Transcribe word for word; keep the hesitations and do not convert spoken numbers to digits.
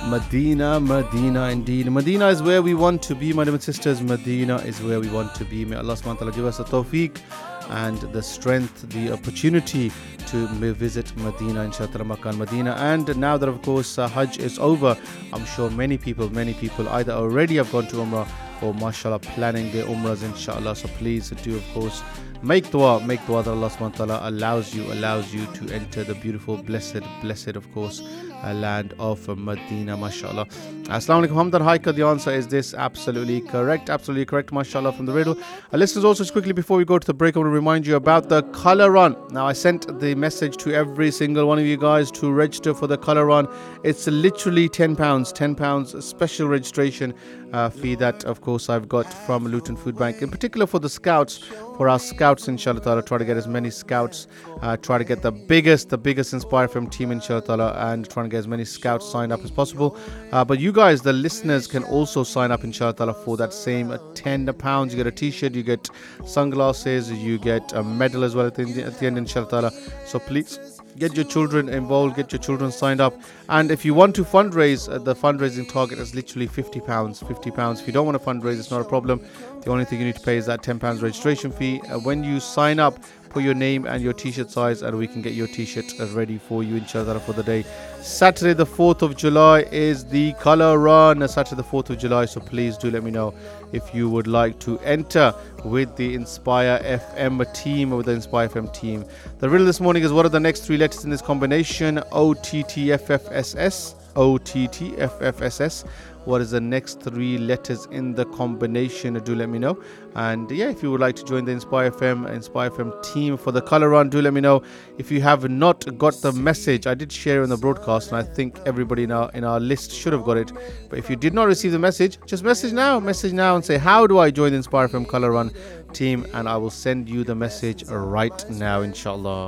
Medina, Medina indeed. Medina is where we want to be, my dear sisters. Medina is where we want to be. May Allah subhanahu wa ta'ala give us the tawfiq and the strength, the opportunity to visit Medina, inshallah, Makkah, Medina. And now that, of course, uh, Hajj is over, I'm sure many people, many people either already have gone to Umrah or, mashallah, planning their Umrahs, inshallah. So please do, of course, make dua, make dua that Allah subhanahu wa ta'ala allows you, allows you to enter the beautiful, blessed, blessed, of course, uh, land of Medina, mashallah. Assalamu alaikum, Hamdan Haika. The answer is this, absolutely correct, absolutely correct, mashallah, from the riddle. Uh, listeners, also just quickly before we go to the break, I want to remind you about the Color Run. Now, I sent the message to every single one of you guys to register for the Color Run. It's literally ten pounds, ten pounds special registration uh, fee that, of course, I've got from Luton Food Bank, in particular for the scouts, for our scouts, inshallah ta'ala. Try to get as many scouts, uh, try to get the biggest, the biggest Inspire F M team, inshallah ta'ala, and trying to get as many scouts signed up as possible. Uh, but you guys, the listeners, can also sign up, inshallah ta'ala, for that same uh, ten pounds. You get a t-shirt, you get sunglasses, you get a medal as well at the, at the end, inshallah ta'ala. So please get your children involved, get your children signed up. And if you want to fundraise, uh, the fundraising target is literally fifty pounds. fifty pounds. If you don't want to fundraise, it's not a problem. The only thing you need to pay is that ten pounds registration fee. Uh, when you sign up, put your name and your t-shirt size, and we can get your t-shirt uh, ready for you, inshallah, for the day. Saturday the fourth of July is the Color Run. Uh, Saturday the fourth of July. So please do let me know if you would like to enter with the Inspire F M team, or with the Inspire F M team. The riddle this morning is, what are the next three letters in this combination? O T T F F S S. O T T F F S S. What is the next three letters in the combination? Do let me know. And yeah, if you would like to join the Inspire F M, Inspire F M team for the Color Run, do let me know. If you have not got the message, I did share in the broadcast, and I think everybody in our, in our list should have got it. But if you did not receive the message, just message now, message now and say, how do I join the Inspire F M Color Run team? And I will send you the message right now, inshallah.